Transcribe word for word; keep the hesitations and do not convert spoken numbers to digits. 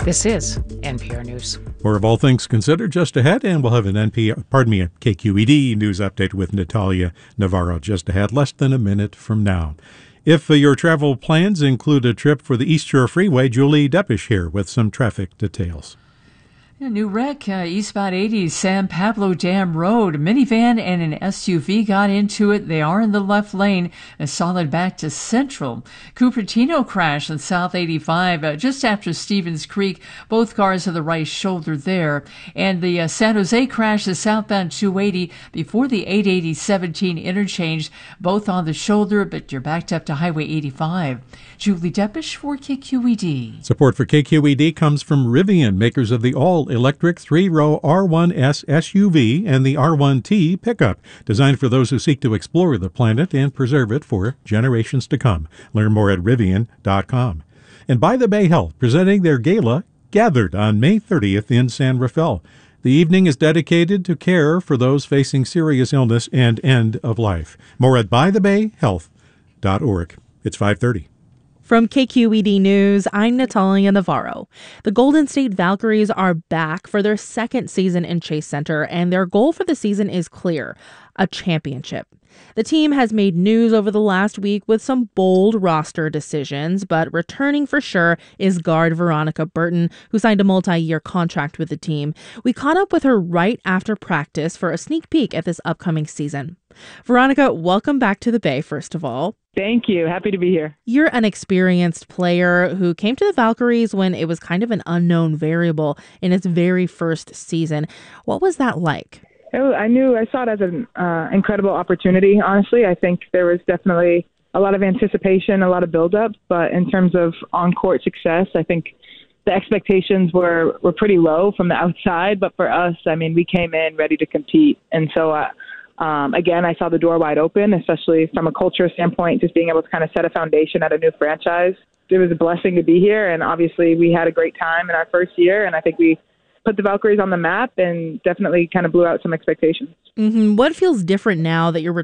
This is N P R News. More of All Things Considered just ahead, and we'll have an N P R, pardon me, a K Q E D news update with Natalia Navarro just ahead, less than a minute from now. If uh, your travel plans include a trip for the East Shore Freeway, Julie Deppish here with some traffic details. A new wreck, uh, eastbound eighty, San Pablo Dam Road. Minivan and an S U V got into it. They are in the left lane, a solid back to Central. Cupertino crash on South eighty-five, uh, just after Stevens Creek. Both cars have the right shoulder there. And the uh, San Jose crash is southbound two eighty before the eight eighty seventeen interchange, both on the shoulder, but you're backed up to Highway eighty-five. Julie Deppish for K Q E D. Support for K Q E D comes from Rivian, makers of the all-electric three-row R one S S U V and the R one T pickup, designed for those who seek to explore the planet and preserve it for generations to come. Learn more at Rivian dot com. And By the Bay Health, presenting their gala, Gathered, on May thirtieth in San Rafael. The evening is dedicated to care for those facing serious illness and end of life. More at by the bay health dot org. It's five thirty. From K Q E D News, I'm Natalia Navarro. The Golden State Valkyries are back for their second season in Chase Center, and their goal for the season is clear: a championship. The team has made news over the last week with some bold roster decisions, but returning for sure is guard Veronica Burton, who signed a multi-year contract with the team. We caught up with her right after practice for a sneak peek at this upcoming season. Veronica, welcome back to the Bay, first of all. Thank you. Happy to be here. You're an experienced player who came to the Valkyries when it was kind of an unknown variable in its very first season. What was that like? I knew I saw it as an uh, incredible opportunity, honestly. I think there was definitely a lot of anticipation, a lot of buildup, but in terms of on-court success, I think the expectations were, were pretty low from the outside. But for us, I mean, we came in ready to compete. And so, uh, um, again, I saw the door wide open, especially from a culture standpoint, just being able to kind of set a foundation at a new franchise. It was a blessing to be here, and obviously we had a great time in our first year, and I think we put the Valkyries on the map and definitely kind of blew out some expectations. Mm-hmm. What feels different now that you're